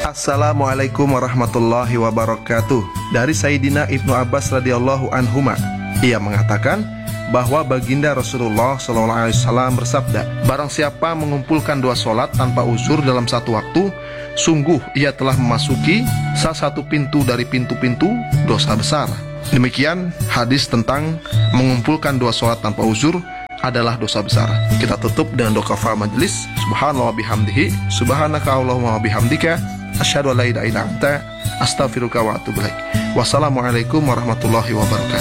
Assalamualaikum warahmatullahi wabarakatuh. Dari Sayyidina Ibnu Abbas radhiyallahu anhuma, ia mengatakan bahwa baginda Rasulullah SAW bersabda, barang siapa mengumpulkan 2 sholat tanpa uzur dalam satu waktu, sungguh ia telah memasuki salah satu pintu dari pintu-pintu dosa besar. Demikian hadis tentang mengumpulkan 2 sholat tanpa uzur adalah dosa besar. Kita tutup dengan doa kafaratul majelis. Subhanallah bihamdihi, subhanaka Allahumma bihamdika, asyhadu an la ilaha illa anta, astaghfiruka wa atubu ilaik. Wassalamualaikum warahmatullahi wabarakatuh.